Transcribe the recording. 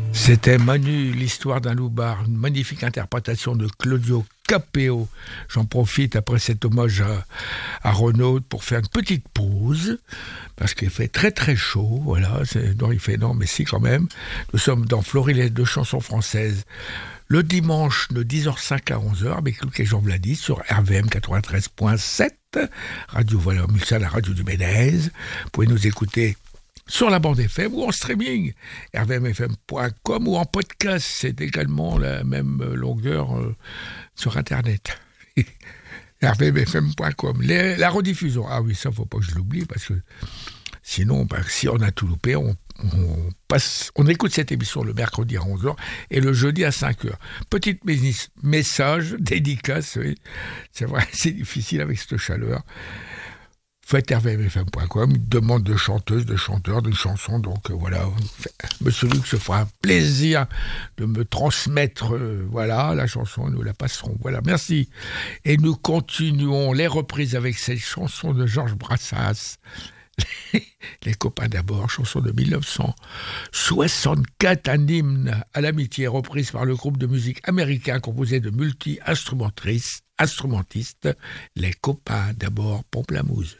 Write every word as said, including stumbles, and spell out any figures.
C'était Manu, l'histoire d'un loupard, une magnifique interprétation de Claudio Capéo. J'en profite après cet hommage à, à Renaud pour faire une petite pause, parce qu'il fait très très chaud, voilà, c'est, non il fait non mais si quand même. Nous sommes dans Florilège de chansons françaises, le dimanche de dix heures cinq à onze heures, avec Luc et Jean Vladis sur R V M quatre-vingt-treize point sept, Radio Valeur Mulsa, la radio du Ménez. Vous pouvez nous écouter sur la bande F M ou en streaming, r v m f m point com, ou en podcast, c'est également la même longueur euh, sur Internet. r v m f m point com. Les, la rediffusion, ah oui, ça, faut pas que je l'oublie, parce que sinon, bah, si on a tout loupé, on, on, passe, on écoute cette émission le mercredi à onze heures et le jeudi à cinq heures. Petite message, dédicace, oui. C'est vrai, c'est difficile avec cette chaleur. Faites r v m f m point com, demande de chanteuse, de chanteur, de chansons. Donc euh, voilà, Monsieur Luc se fera un plaisir de me transmettre euh, voilà, la chanson, nous la passerons. Voilà, merci. Et nous continuons les reprises avec cette chanson de Georges Brassens. Les copains d'abord, chanson de mille neuf cent soixante-quatre, un hymne à l'amitié reprise par le groupe de musique américain composé de multi-instrumentistes, instrumentistes, les copains d'abord, Pamplamousse.